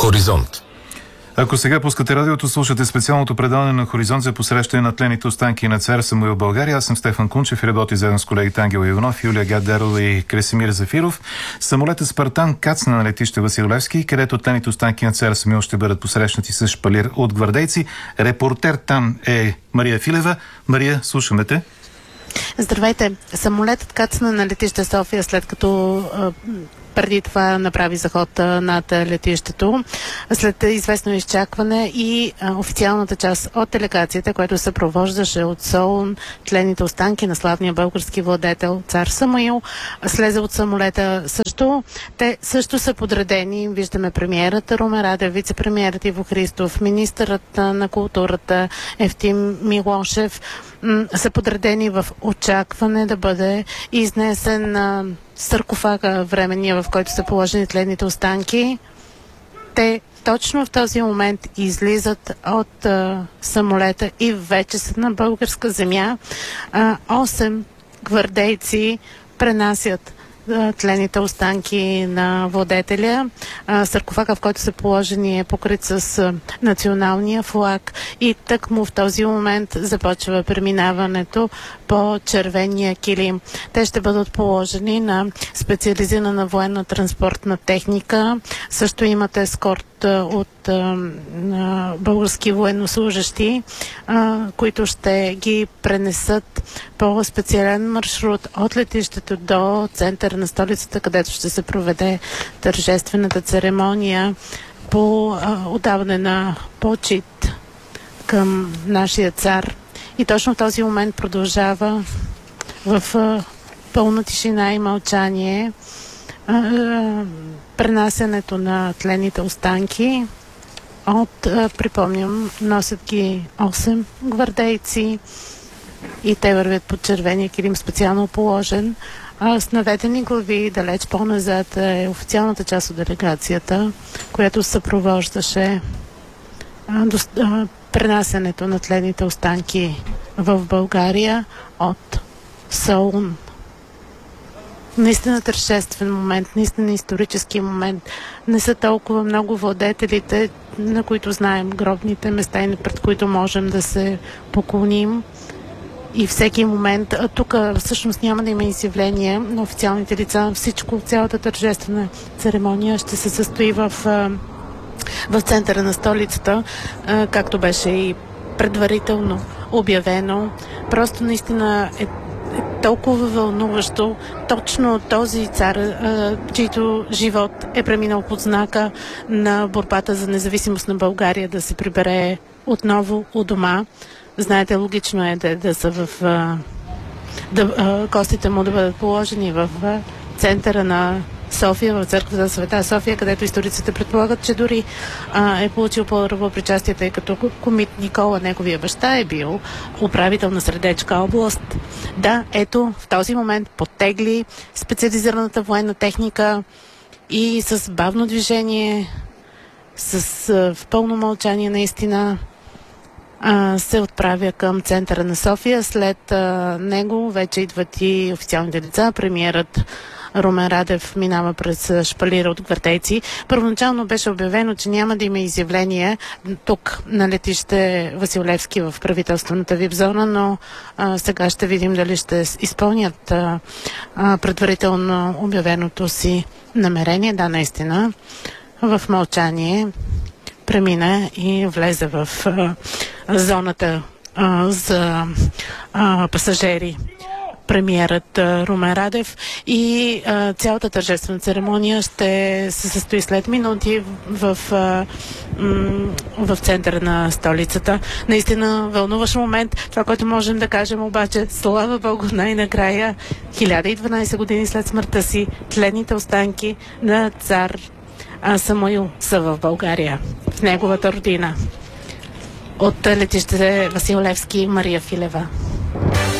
Хоризонт. Ако сега пускате радиото, слушате специалното предаване на Хоризонт за посрещане на тлените останки на цар Самуил в България. Аз съм Стефан Кунчев и работи заедно с колегите Ангел Иванов, Юлия Гаддарова и Кресимир Зафиров. Самолетът Спартан кацна на летище Васил Левски, където тлените останки на цар Самуил ще бъдат посрещнати с шпалир от гвардейци. Репортер там е Мария Филева. Мария, слушаме те. Здравейте! Самолетът кацна на летище София, след като преди това направи заход над летището. След известно изчакване и официалната част от делегацията, която съпровождаше от Солун тлените останки на славния български владетел цар Самуил, слезе от самолета също. Те също са подредени. Виждаме премиерът Румен Радев, вице-премиерът Иво Христов, министърът на културата Евтим Милошев са подредени в очакване да бъде изнесен саркофага временния, в който са положени тленните останки. Те точно в този момент излизат от самолета и вече са на българска земя. 8 гвардейци пренасят тлените останки на владетеля. Саркофага, в който са положени, е покрит с националния флаг и тъкмо в този момент започва преминаването по червения килим. Те ще бъдат положени на специализирана военна транспортна техника. Също имат ескорт от български военнослужащи, които ще ги пренесат по специален маршрут от летището до центъра на столицата, където ще се проведе тържествената церемония по отдаване на почит към нашия цар. И точно в този момент продължава в пълна тишина и мълчание пренасянето на тлените останки припомням, носят ги 8 гвардейци и те вървят под червения килим, специално положен. С наведени глави далеч по-назад е официалната част от делегацията, която съпровождаше пренасянето на тлените останки в България от Солун. Наистина тържествен момент, наистина исторически момент. Не са толкова много владетелите, на които знаем гробните места и пред които можем да се поклоним. И всеки момент, тук всъщност няма да има изявление на официалните лица. Всичко, цялата тържествена церемония ще се състои в центъра на столицата, както беше и предварително обявено. Просто наистина е толкова вълнуващо точно този цар, чийто живот е преминал под знака на борбата за независимост на България, да се прибере отново у дома. Знаете, логично е да са костите му да бъдат положени в центъра на София, в църквата на Света София, където историците предполагат, че дори е получил първо причастие, тъй като комит Никола, неговия баща, е бил управител на Средечка област. Да, ето, в този момент подтегли специализираната военна техника и с бавно движение, в пълно мълчание наистина, се отправя към центъра на София. След него вече идват и официалните лица. Премиерът Румен Радев минава през шпалира от гвардейци. Първоначално беше обявено, че няма да има изявление тук на летище Васил Левски в правителствената вип-зона, но сега ще видим дали ще изпълнят предварително обявеното си намерение. Да, наистина, в мълчание премина и влезе в зоната за пасажери премиерът Румен Радев и цялата тържествена церемония ще се състои след минути в центъра на столицата. Наистина вълнуващ момент. Това, което можем да кажем обаче, слава Богу, най-накрая 1012 години след смъртта си тленните останки на цар Самуил са в България, в неговата родина. От летище Васил Левски, Мария Филева.